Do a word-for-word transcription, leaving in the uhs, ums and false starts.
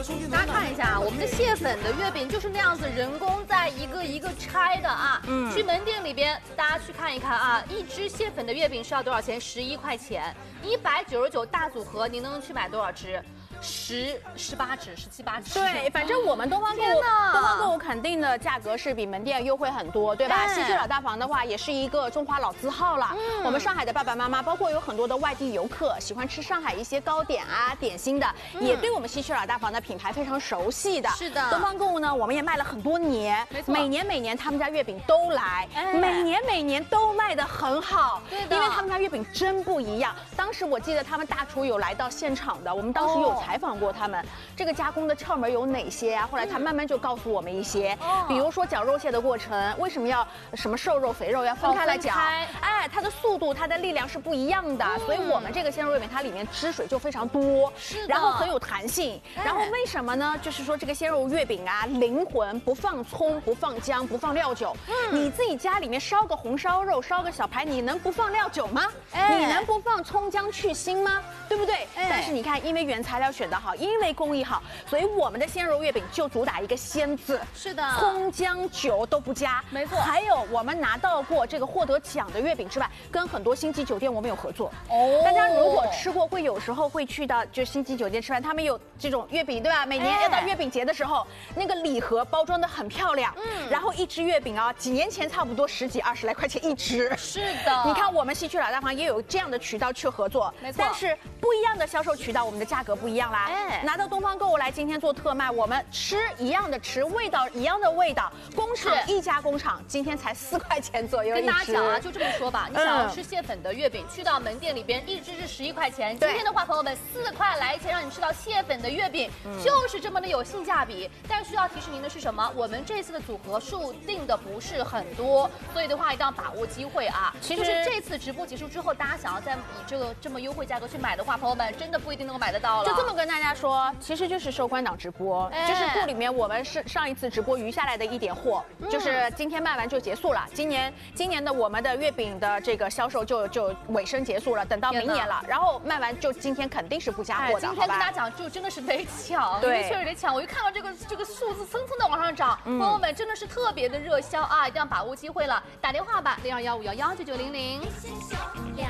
大家看一下，我们的蟹粉的月饼就是那样子，人工在一个一个拆的啊。嗯，去门店里边，大家去看一看啊，一只蟹粉的月饼是要多少钱？十一块钱，一百九十九大组合，您能去买多少只？ 十十八只，十七八只。 对，反正我们东方购物，东方购物肯定的价格是比门店优惠很多，对吧？西区老大房的话，也是一个中华老字号了。嗯，我们上海的爸爸妈妈，包括有很多的外地游客，喜欢吃上海一些糕点啊、点心的，嗯、也对我们西区老大房的品牌非常熟悉的。 是的， 东方购物呢，我们也卖了很多年，没错，每年每年他们家月饼都来，哎、每年每年都卖得很好。对的，因为他们家月饼真不一样。当时我记得他们大厨有来到现场的，我们当时有采。 采访过他们，这个加工的窍门有哪些啊？后来他慢慢就告诉我们一些，嗯、比如说绞肉馅的过程，为什么要什么瘦肉、肥肉要分开来绞？哎，它的速度、它的力量是不一样的，嗯、所以我们这个鲜肉月饼它里面汁水就非常多，是然后很有弹性。哎、然后为什么呢？就是说这个鲜肉月饼啊，灵魂不放葱、不放姜、不放料酒。嗯、你自己家里面烧个红烧肉、烧个小排，你能不放料酒吗？哎、你能不放葱姜去腥吗？对不对？哎、但是你看，因为原材料选 选得好，因为工艺好，所以我们的鲜肉月饼就主打一个鲜字。是的，葱姜酒都不加，没错。还有我们拿到过这个获得奖的月饼之外，跟很多星级酒店我们有合作。哦，大家如果吃过，会有时候会去到就星级酒店吃饭，他们有这种月饼，对吧？每年要到月饼节的时候，那个礼盒包装的很漂亮，嗯，然后一只月饼啊，几年前差不多十几二十来块钱一只。是的，你看我们西区老大房也有这样的渠道去合作，没错。但是不一样的销售渠道，我们的价格不一样。 哎，拿到东方购物来，今天做特卖，我们吃一样的吃，味道一样的味道，工厂一家工厂，今天才四块钱左右一只。跟大家讲啊，就这么说吧，你想要吃蟹粉的月饼，去到门店里边，一只是十一块钱，今天的话，朋友们四块来钱，让你吃到蟹粉的月饼，就是这么的有性价比。但是需要提示您的是什么？我们这次的组合数定的不是很多，所以的话一定要把握机会啊。其实这次直播结束之后，大家想要再以这个这么优惠价格去买的话，朋友们真的不一定能够买得到了。就这么跟大家说，其实就是收官档直播，哎、就是库里面我们是上一次直播余下来的一点货，嗯、就是今天卖完就结束了。今年今年的我们的月饼的这个销售就就尾声结束了，等到明年了，然后卖完就今天肯定是不加货的。哎、今天跟大家讲，就真的是得抢，对，因为确实得抢。我一看到这个这个数字蹭蹭的往上涨，嗯、朋友们真的是特别的热销啊，一定要把握机会了，打电话吧，零二幺五幺幺九九零零。